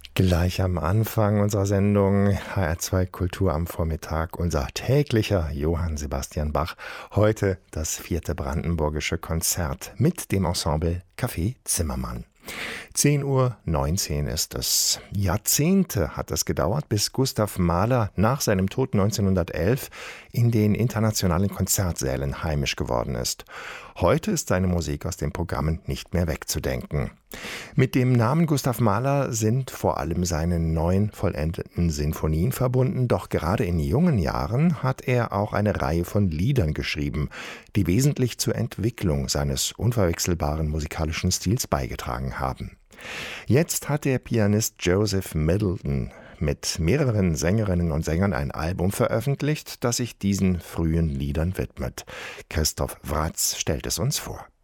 Gleich am Anfang unserer Sendung HR2 Kultur am Vormittag, unser täglicher Johann Sebastian Bach. Heute das 4. Brandenburgische Konzert mit dem Ensemble Café Zimmermann. 10:19 Uhr ist es. Jahrzehnte hat es gedauert, bis Gustav Mahler nach seinem Tod 1911 in den internationalen Konzertsälen heimisch geworden ist. Heute ist seine Musik aus den Programmen nicht mehr wegzudenken. Mit dem Namen Gustav Mahler sind vor allem seine 9 vollendeten Sinfonien verbunden, doch gerade in jungen Jahren hat er auch eine Reihe von Liedern geschrieben, die wesentlich zur Entwicklung seines unverwechselbaren musikalischen Stils beigetragen haben. Jetzt hat der Pianist Joseph Middleton mit mehreren Sängerinnen und Sängern ein Album veröffentlicht, das sich diesen frühen Liedern widmet. Christoph Wratz stellt es uns vor.